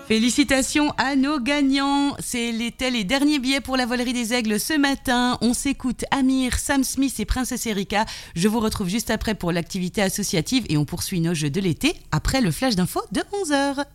Félicitations à nos gagnants. C'était les derniers billets pour la volerie des aigles ce matin. On s'écoute Amir, Sam Smith et Princesse Erika. Je vous retrouve juste après pour l'activité associative et on poursuit nos jeux de l'été après le flash d'info de 11h.